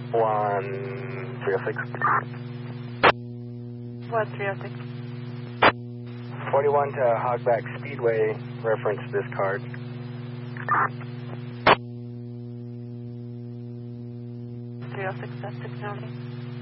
1306. What 306? 41 to Hogback Speedway, reference this card. 306, that's 6 county.